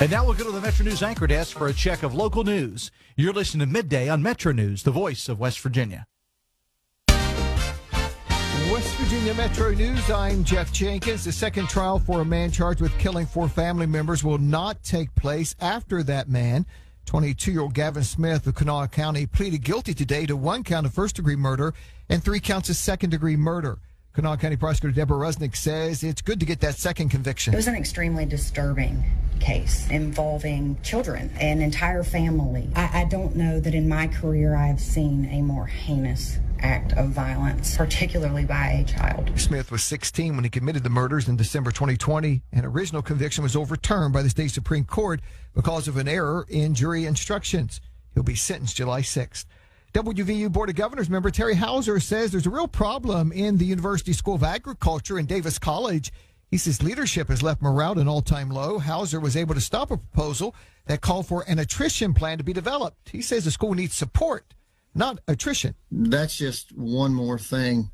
And now we'll go to the Metro News anchor desk for a check of local news. You're listening to Midday on Metro News, the voice of West Virginia. West Virginia Metro News, I'm Jeff Jenkins. The second trial for a man charged with killing 4 family members will not take place after that man, 22-year-old Gavin Smith of Kanawha County, pleaded guilty today to 1 count of first-degree murder and 3 counts of second-degree murder. Kanawha County Prosecutor Deborah Rusnick says it's good to get that second conviction. It was an extremely disturbing case involving children, an entire family. I don't know that in my career I've seen a more heinous act of violence, particularly by a child. Smith was 16 when he committed the murders in December 2020. An original conviction was overturned by the state Supreme Court because of an error in jury instructions. He'll be sentenced July 6th. WVU Board of Governors member Terry Hauser says there's a real problem in the University School of Agriculture in Davis College. He says leadership has left morale at an all-time low. Hauser was able to stop a proposal that called for an attrition plan to be developed. He says the school needs support, not attrition. That's just one more thing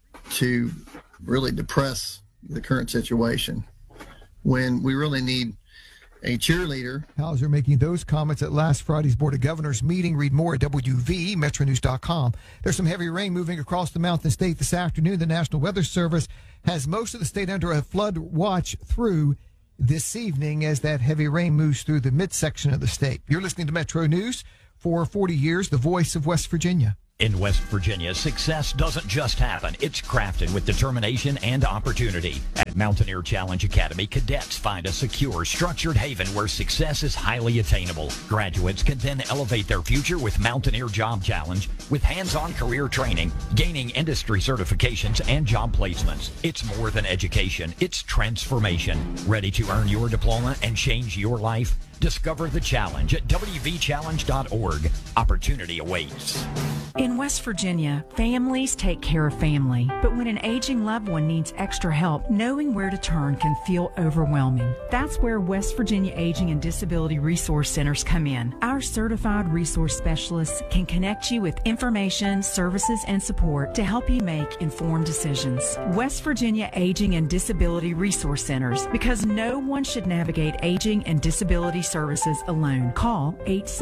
to really depress the current situation when we really need a cheerleader. Hauser making those comments at last Friday's Board of Governors meeting. Read more at WVMetroNews.com. There's some heavy rain moving across the Mountain State this afternoon. The National Weather Service has most of the state under a flood watch through this evening as that heavy rain moves through the midsection of the state. You're listening to Metro News. For 40 years, the voice of West Virginia. In West Virginia, success doesn't just happen. It's crafted with determination and opportunity. At Mountaineer Challenge Academy, cadets find a secure, structured haven where success is highly attainable. Graduates can then elevate their future with Mountaineer Job Challenge with hands-on career training, gaining industry certifications, and job placements. It's more than education. It's transformation. Ready to earn your diploma and change your life? Discover the challenge at WVChallenge.org. Opportunity awaits. In West Virginia, families take care of family. But when an aging loved one needs extra help, knowing where to turn can feel overwhelming. That's where West Virginia Aging and Disability Resource Centers come in. Our certified resource specialists can connect you with information, services, and support to help you make informed decisions. West Virginia Aging and Disability Resource Centers, because no one should navigate aging and disability services alone. Call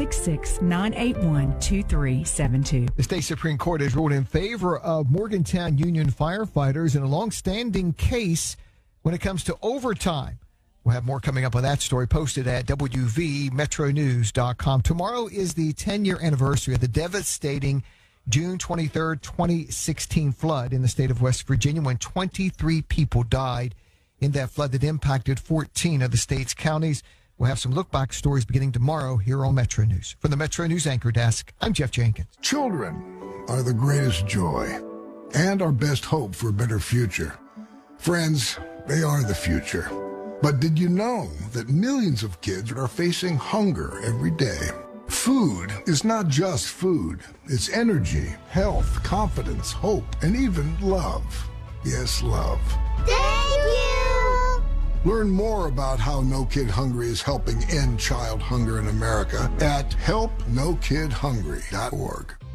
866-981-2372. The state Supreme Court has ruled in favor of Morgantown Union firefighters in a long-standing case when it comes to overtime. We'll have more coming up on that story posted at WVMetroNews.com. Tomorrow is the 10-year anniversary of the devastating June 23rd, 2016 flood in the state of West Virginia when 23 people died in that flood that impacted 14 of the state's counties. We'll have some look-back stories beginning tomorrow here on Metro News. From the Metro News anchor desk, I'm Jeff Jenkins. Children are the greatest joy and our best hope for a better future. Friends, they are the future. But did you know that millions of kids are facing hunger every day? Food is not just food. It's energy, health, confidence, hope, and even love. Yes, love. Thank you! Learn more about how No Kid Hungry is helping end child hunger in America at helpnokidhungry.org.